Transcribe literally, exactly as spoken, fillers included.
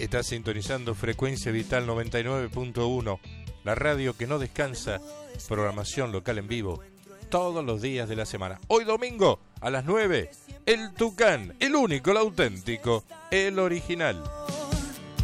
Está sintonizando Frecuencia Vital noventa y nueve punto uno, la radio que no descansa, programación local en vivo, todos los días de la semana. Hoy domingo, a las nueve, el Tucán, el único, el auténtico, el original.